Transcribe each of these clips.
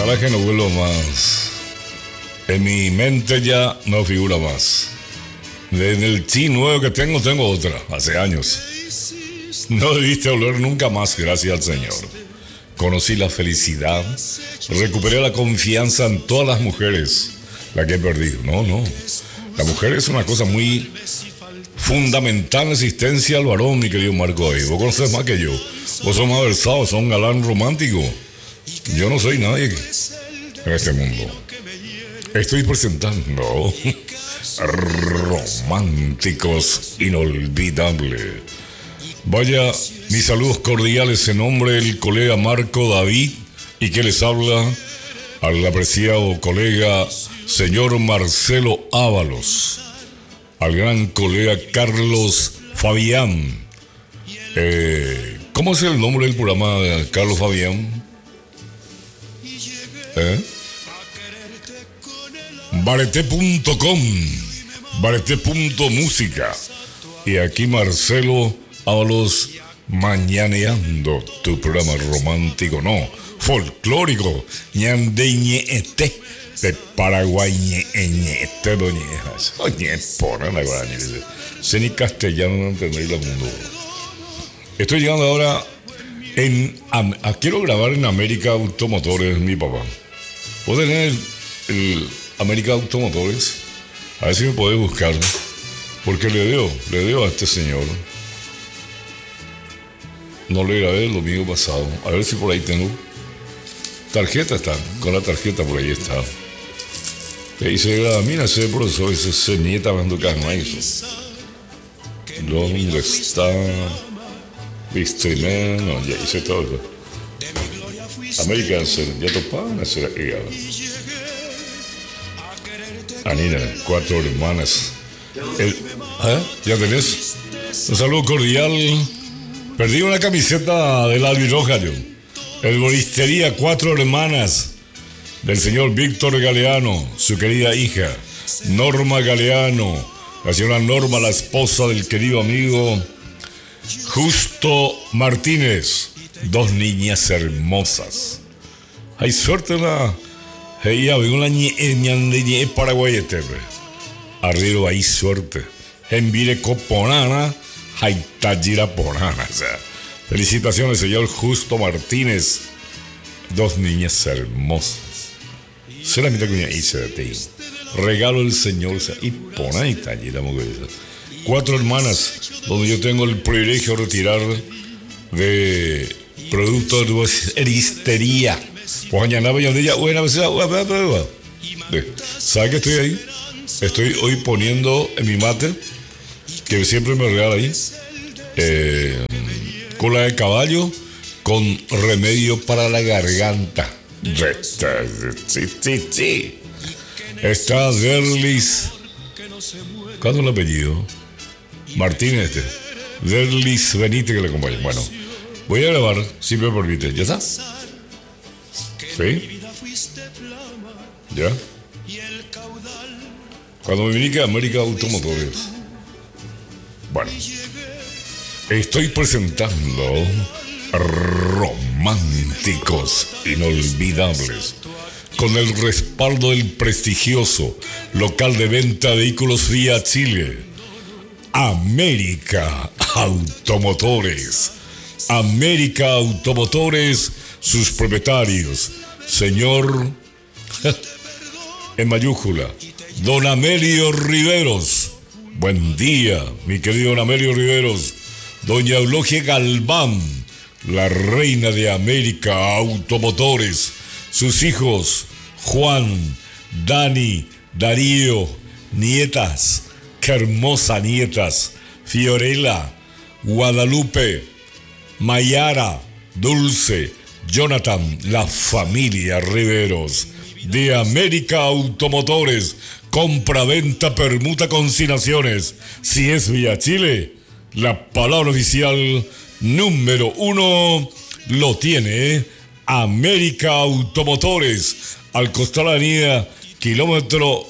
Ojalá que no vuelva más. En mi mente ya no figura más. Desde el chi nuevo que tengo otra, hace años. No debiste volver nunca más, gracias al Señor. Conocí la felicidad, recuperé la confianza en todas las mujeres, la que he perdido. No. La mujer es una cosa muy fundamental en la existencia del varón, mi querido Marco. Ahí. Vos conoces más que yo. Vos sos más versado, sos un galán romántico. Yo no soy nadie en este mundo. Estoy presentando Románticos Inolvidables. Vaya, mis saludos cordiales en nombre del colega Marco David y que les habla al apreciado colega señor Marcelo Ábalos, al gran colega Carlos Fabián. ¿Cómo es el nombre del programa de Carlos Fabián? Barete.com, Barete.música. Y aquí Marcelo Ábalos mañaneando tu programa romántico, no, folclórico, ñandeñete, de Paraguay, ñete, doñejas, oye, pona la guaraña, sé ni castellano, no entendéis el mundo. Estoy llegando ahora quiero grabar en América Automotores, mi papá. ¿Vos tenés el América Automotores? A ver si me podés buscar, porque le debo a este señor. No le grabé el domingo pasado. A ver si por ahí tengo. Tarjeta está. Con la tarjeta por ahí está. Y dice, mira ese profesor, ese nieta cuando calma eso. ¿Dónde está? Viste, no, ya hice todo eso. América, ya topaban hacer aquí. Anina, 4 hermanas. ¿Ya tenés? Un saludo cordial. Perdí una camiseta del albirroja yo. El Bolistería 4 hermanas del señor Víctor Galeano, su querida hija Norma Galeano, la señora Norma, la esposa del querido amigo Justo Martínez, 2 niñas hermosas. Hay suerte la ella veo la ñe paraguayete. Arriba hay suerte. Envire coponana. Haitayira Porana, o sea, felicitaciones, señor Justo Martínez. 2 niñas hermosas. Solamente que hice de ti. Regalo del Señor, o sea, y Porana y Tayira, 4 hermanas, donde yo tengo el privilegio de retirar de productos de eristería. Pues mañana voy a ella, ¿sabe que estoy ahí? Estoy hoy poniendo en mi mate, que siempre me regala ahí, cola de caballo con remedio para la garganta. Sí. Está Derlis. ¿Cuándo el apellido? Martínez. Derlis Benítez que le acompaña. Bueno, voy a grabar, si me permite. ¿Ya está? ¿Sí? ¿Ya? Cuando me vine a América Automotores. Bueno, estoy presentando Románticos Inolvidables con el respaldo del prestigioso local de venta de vehículos Fiat Chile, América Automotores. América Automotores, sus propietarios, señor en mayúscula, Don Amelio Riveros. Buen día, mi querido Don Amelio Riveros. Doña Eulogia Galván, la reina de América Automotores. Sus hijos, Juan, Dani, Darío, nietas, qué hermosas nietas, Fiorella, Guadalupe, Mayara, Dulce, Jonathan, la familia Riveros de América Automotores. Compra, venta, permuta, consignaciones. Si es vía Chile, la palabra oficial número 1 lo tiene América Automotores. Al costado de la avenida kilómetro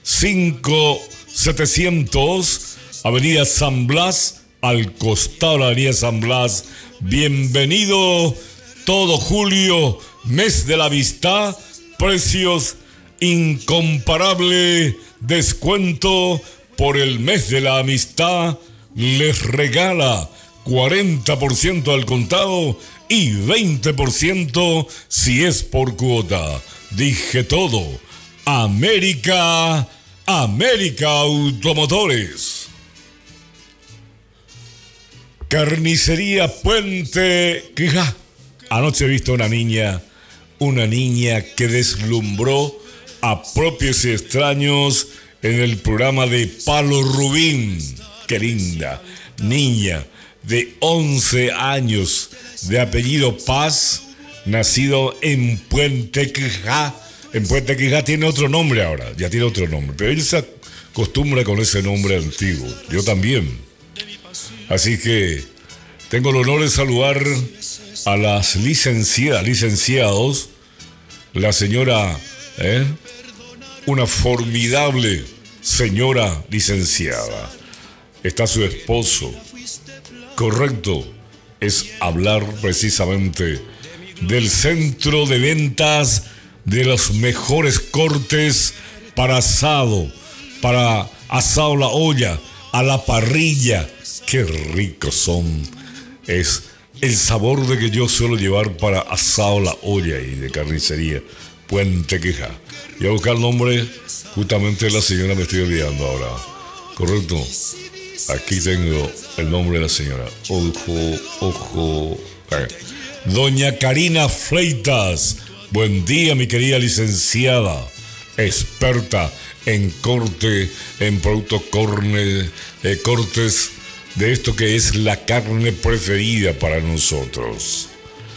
5700, avenida San Blas, al costado de la avenida San Blas. Bienvenido todo julio, mes de la amistad, precios, incomparable descuento por el mes de la amistad. Les regala 40% al contado y 20% si es por cuota. Dije todo. América Automotores. Carnicería Puente Quijá. Anoche he visto una niña que deslumbró a propios y extraños en el programa de Palo Rubín. Qué linda niña de 11 años, de apellido Paz, nacido en Puente Quijá. En Puente Quijá tiene otro nombre ahora, ya tiene otro nombre, pero él se acostumbra con ese nombre antiguo. Yo también. Así que tengo el honor de saludar a las licenciados, la señora, una formidable señora licenciada. Está su esposo. Correcto, es hablar precisamente del centro de ventas de los mejores cortes para asado a la olla, a la parrilla. Qué ricos son. Es el sabor de que yo suelo llevar para asado a la olla y de carnicería Puente Quijá. Voy a buscar el nombre justamente de la señora, me estoy olvidando ahora. Correcto. Aquí tengo el nombre de la señora. Ojo. Doña Karina Fleitas. Buen día, mi querida licenciada. Experta en corte, en productos cortes de esto que es la carne preferida para nosotros.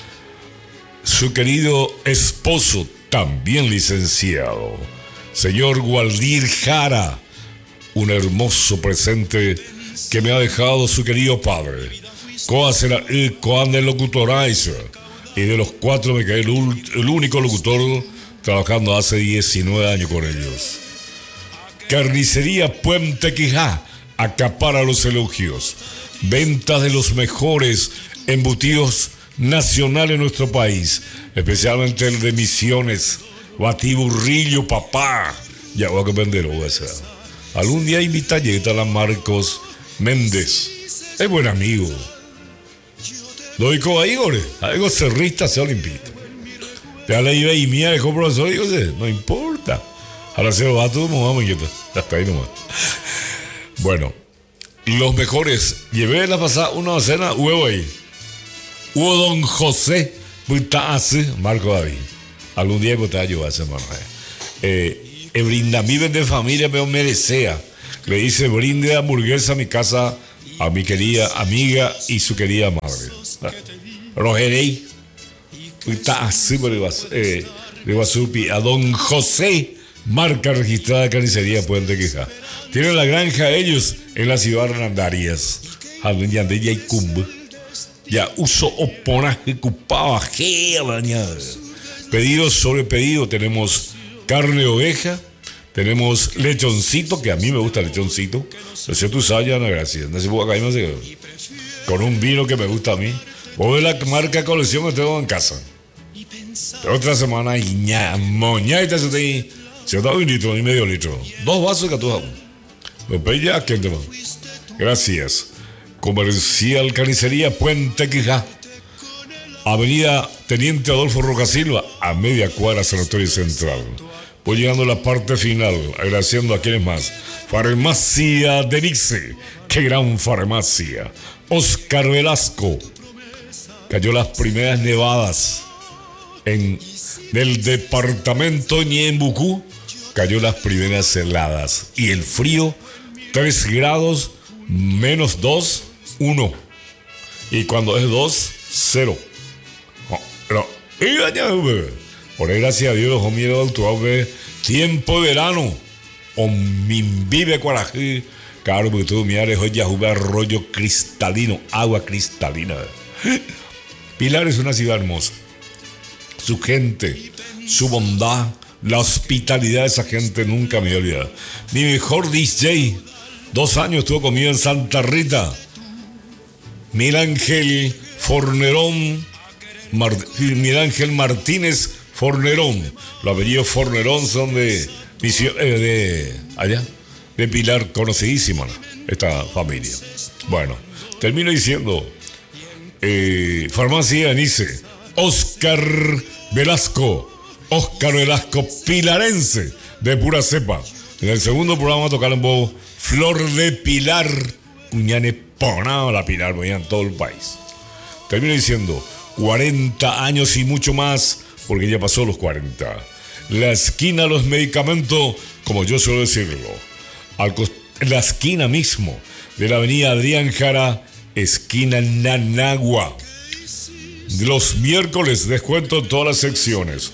Su querido esposo, también licenciado, señor Gualdir Jara. Un hermoso presente que me ha dejado su querido padre. Coan el locutorizer. Y de los 4 me quedé el único locutor trabajando hace 19 años con ellos. Carnicería Puente Quijá acapara los elogios. Ventas de los mejores embutidos nacionales en nuestro país, especialmente el de Misiones, Batiburrillo, papá. Ya voy a vender esa. Algún día invita a la Marcos Méndez. Es buen amigo. Lo digo ahí, gore. Algo cerrista se olimpita. Ya le iba y mía, dejó profesor, digo, no importa. Ahora se lo va todo, vamos, y hasta ahí nomás. Bueno, los mejores. Llevé la pasada una docena, huevo ahí. Hubo don José, Marco David. Algún día te ayuda a ese hermano. Brinda mi de familia me merecea. Le dice brinde hamburguesa a mi casa, a mi querida amiga y su querida madre. Rogerey. A don José, marca registrada de carnicería Puente Quijá. Tienen la granja ellos en la ciudad de Hernandarias. Ya uso oponaje cupaba. Pedido sobre pedido. Tenemos carne de oveja. Tenemos lechoncito, que a mí me gusta el lechoncito. No sé tú sabes, Ana, gracias. No sé, con un vino que me gusta a mí. O de la marca colección que tengo en casa. De otra semana, moñaita se da 1 litro y medio litro. 2 vasos que tú ya, gracias. Comercial Carnicería Puente Quijá. Avenida Teniente Adolfo Roca Silva, a media cuadra, Sanatorio Central. Voy llegando a la parte final, agradeciendo a quienes más. Farmacia Denice, qué gran farmacia. Oscar Velasco. Cayó las primeras nevadas en el departamento Ñembucú. Cayó las primeras heladas. Y el frío, 3 grados, menos 2, 1. Y cuando es 2, 0. Por ahí, gracias a Dios, los miedo de tiempo de verano. O vive cuarají. Claro, porque tú miras hoy ya jugar arroyo cristalino, agua cristalina. Pilar es una ciudad hermosa. Su gente, su bondad, la hospitalidad de esa gente nunca me voy a olvidar. Mi mejor DJ, 2 años estuvo conmigo en Santa Rita. Miguel Ángel Martínez Fornerón. Los apellidos Fornerón son de allá, de Pilar, conocidísima esta familia. Bueno, termino diciendo, Farmacia Anice, Oscar Velasco pilarense, de pura cepa. En el segundo programa tocaron vos Flor de Pilar, Uñane Ponao la Pilar, en todo el país. Termino diciendo, 40 años y mucho más, porque ya pasó los 40. La esquina de los medicamentos, como yo suelo decirlo, en la esquina mismo de la avenida Adrián Jara, esquina Nanagua. Los miércoles descuento en todas las secciones.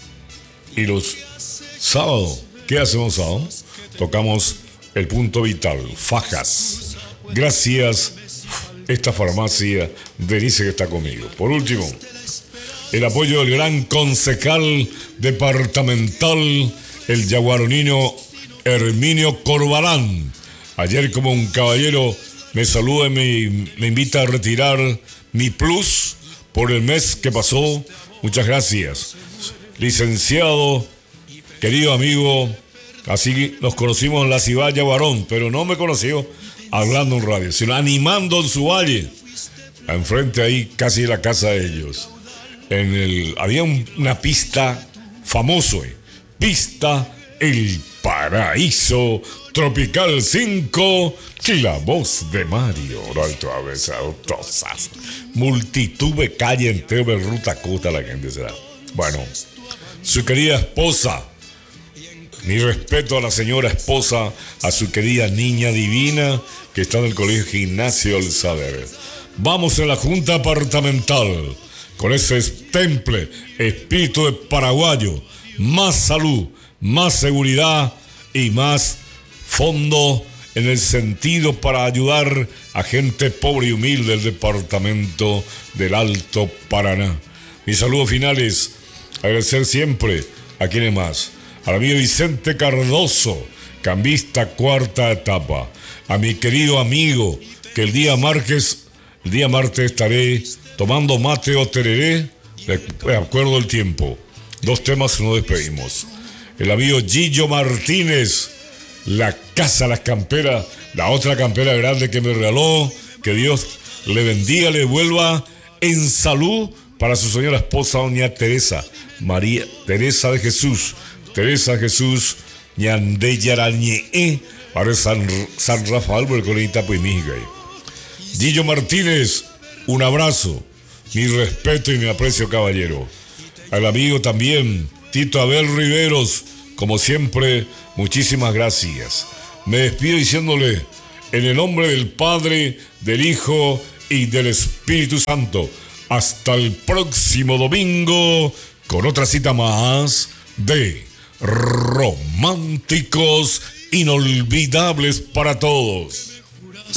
Y los sábados, ¿qué hacemos sábado? Tocamos el punto vital, fajas. Gracias, esta farmacia Denise que está conmigo. Por último, el apoyo del gran concejal departamental, el yaguaronino Herminio Corbalán. Ayer, como un caballero, me saluda y me invita a retirar mi plus por el mes que pasó. Muchas gracias. Licenciado, querido amigo, así nos conocimos en la ciudad de Yaguarón, pero no me conoció hablando en radio, sino animando en su valle, enfrente ahí, casi de la casa de ellos. Había una pista famosa, pista El Paraíso Tropical 5, la voz de Mario Alto Tosas. Multitud de calle entera de ruta costa la gente será. Bueno, su querida esposa, mi respeto a la señora esposa, a su querida niña divina que está en el colegio Gimnasio del Saber. Vamos en la junta departamental con ese temple, espíritu de paraguayo, más salud, más seguridad y más fondo en el sentido para ayudar a gente pobre y humilde del departamento del Alto Paraná. Mis saludos finales, agradecer siempre a quienes más. Al amigo Vicente Cardoso, cambista cuarta etapa. A mi querido amigo, que el día martes estaré tomando mate o tereré, de acuerdo al tiempo. 2 temas y nos despedimos. El amigo Gillo Martínez, la casa Las Camperas, la otra campera grande que me regaló, que Dios le bendiga, le vuelva en salud para su señora esposa, doña Teresa, María Teresa de Jesús, Ñandeyarañe, para San Rafael, por el Corinita Puimigay. Gillo Martínez, un abrazo, mi respeto y mi aprecio, caballero. Al amigo también, Tito Abel Riveros, como siempre, muchísimas gracias. Me despido diciéndole, en el nombre del Padre, del Hijo y del Espíritu Santo, hasta el próximo domingo, con otra cita más de Románticos Inolvidables para Todos.